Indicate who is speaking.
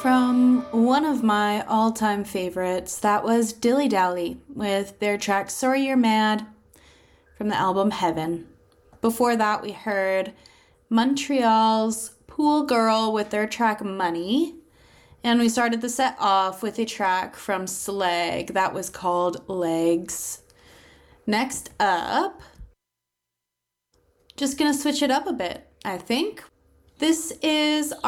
Speaker 1: From one of my all-time favorites, that was Dilly Dally with their track Sorry You're Mad from the album Heaven. Before that, we heard Montreal's Pool Girl with their track Money. And we started the set off with a track from Slag that was called Legs. Next up, just gonna switch it up a bit, I think. This is